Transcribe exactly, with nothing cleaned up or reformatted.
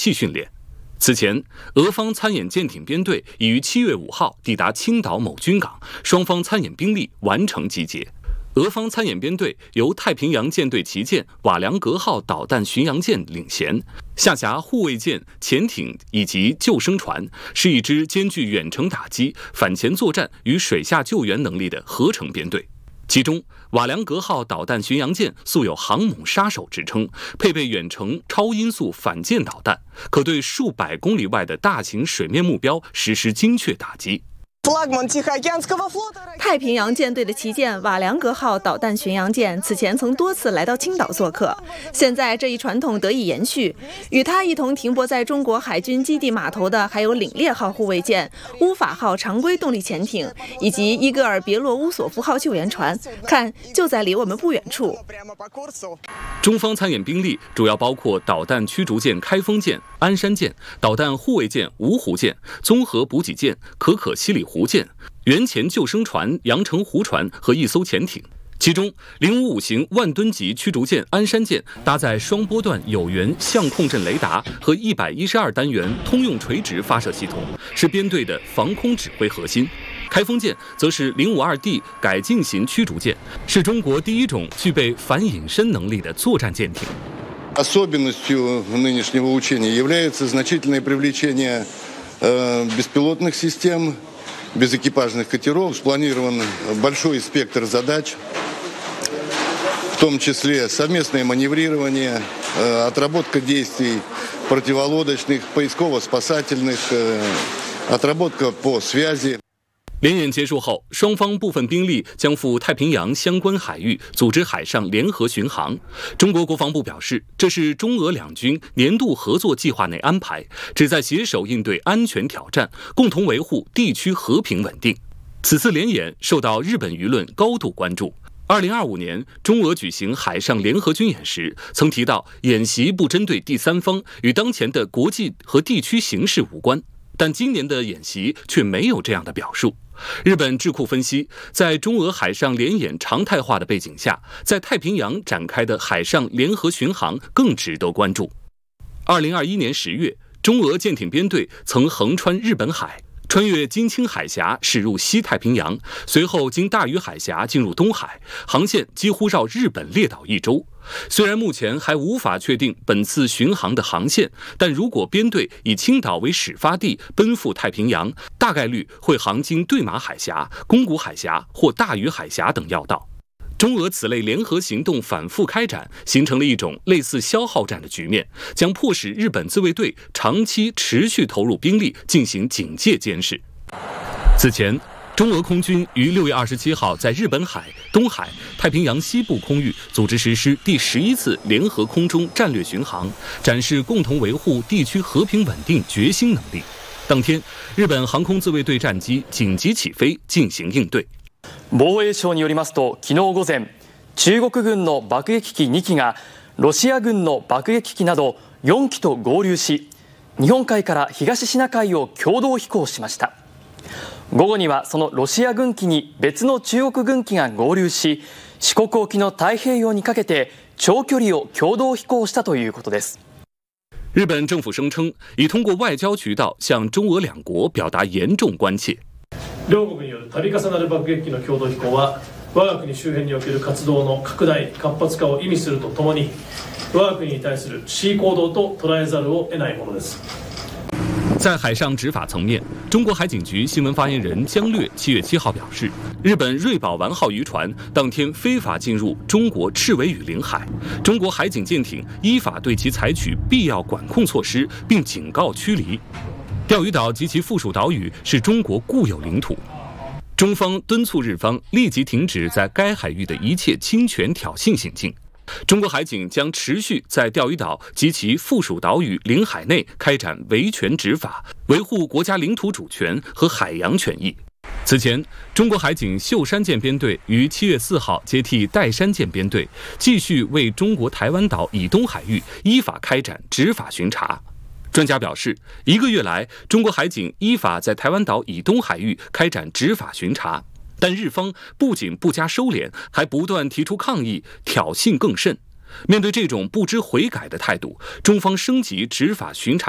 器训练。此前，俄方参演舰艇编队已于七月五号抵达青岛某军港，双方参演兵力完成集结。俄方参演编队由太平洋舰队旗舰瓦良格号导弹巡洋舰领衔，下辖护卫舰、潜艇以及救生船，是一支兼具远程打击、反潜作战与水下救援能力的合成编队。其中，瓦良格号导弹巡洋舰素有航母杀手之称，配备远程超音速反舰导弹，可对数百公里外的大型水面目标实施精确打击。 太平洋舰队的旗舰瓦良格号导弹巡洋舰此前曾多次来到青岛做客，现在这一传统得以延续。与它一同停泊在中国海军基地码头的还有领烈号护卫舰、乌法号常规动力潜艇以及伊戈尔别洛乌索夫号救援船，看就在离我们不远处。 中方参演兵力主要包括导弹驱逐舰开封舰、鞍山舰、导弹护卫舰芜湖舰、综合补给舰可可西里湖舰、原潜救生船阳澄湖船和一艘潜艇。其中，零五五型万吨级驱逐舰鞍山舰搭载双波段有源相控阵雷达和一百一十二单元通用垂直发射系统，是编队的防空指挥核心。开封舰则是零五二 D 改进型驱逐舰，是中国第一种具备反隐身能力的作战舰艇。 Особенностью нынешнего учения является значительное привлечение беспилотных систем, безэкипажных катеров. Спланирован большой спектр задач, в том числе совместное маневрирование, отработка действий противолодочных, поисково-спасательных, отработка по связи. 联演结束后，双方部分兵力将赴太平洋相关海域组织海上联合巡航。中国国防部表示，这是中俄两军年度合作计划内安排，旨在携手应对安全挑战，共同维护地区和平稳定。此次联演受到日本舆论高度关注。二零二五年，中俄举行海上联合军演时，曾提到演习不针对第三方，与当前的国际和地区形势无关。但今年的演习却没有这样的表述。日本智库分析，在中俄海上联演常态化的背景下，在太平洋展开的海上联合巡航更值得关注。二零二一年十月，中俄舰艇编队曾横穿日本海，穿越金青海峡驶入西太平洋，随后经大隅海峡进入东海，航线几乎绕日本列岛一周。虽然目前还无法确定本次巡航的航线，但如果编队以青岛为始发地奔赴太平洋，大概率会航经对马海峡、宫古海峡或大隅海峡等要道。中俄此类联合行动反复开展，形成了一种类似消耗战的局面，将迫使日本自卫队长期持续投入兵力进行警戒监视。此前，中俄空军于六月二十七号在日本海、东海、太平洋西部空域组织实施第十一次联合空中战略巡航，展示共同维护地区和平稳定决心能力。当天，日本航空自衛隊战機緊急起飛進行應對。 防衛省によりますと、昨日午前、中国軍の爆撃機に機がロシア軍の爆撃機などよん機と合流し、日本海から東シナ海を共同飛行しました。午後にはそのロシア軍機に別の中国軍機が合流し、四国沖の太平洋にかけて長距離を共同飛行したということです。 日本政府声称，已通过外交渠道向中俄两国表达严重关切。 両国による度重なる爆撃機の共同飛行は、我が国周辺における活動の拡大・活発化を意味するとともに、我が国に対する示威行動と捉えざるを得ないものです。 在海上执法层面，中国海警局新闻发言人姜略七月七号表示，日本瑞宝丸号渔船当天非法进入中国赤尾屿领海，中国海警舰艇依法对其采取必要管控措施，并警告驱离。钓鱼岛及其附属岛屿是中国固有领土，中方敦促日方立即停止在该海域的一切侵权挑衅行径。中国海警将持续在钓鱼岛及其附属岛屿领海内开展维权执法，维护国家领土主权和海洋权益。此前，中国海警秀山舰编队于七月四号接替岱山舰编队，继续为中国台湾岛以东海域依法开展执法巡查。专家表示，一个月来，中国海警依法在台湾岛以东海域开展执法巡查。但日方不仅不加收敛，还不断提出抗议，挑衅更甚。面对这种不知悔改的态度，中方升级执法巡查